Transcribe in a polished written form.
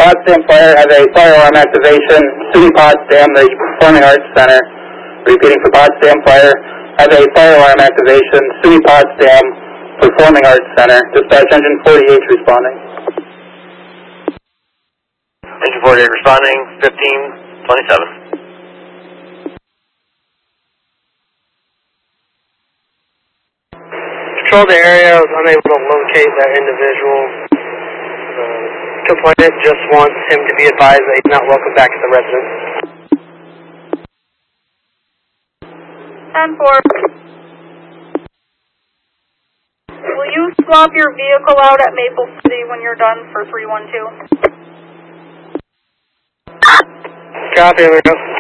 Potsdam Fire has a fire alarm activation. SUNY Potsdam, the Performing Arts Center. Repeating for Potsdam Fire has a fire alarm activation. SUNY Potsdam, Performing Arts Center. Dispatch engine 48 responding. Engine 48 responding, 1527. Control the area. I was unable to locate that individual. Complainant just wants him to be advised that he's not welcome back to the residence. 10-4. Will you swap your vehicle out at Maple City when you're done for 312? Copy, there we go.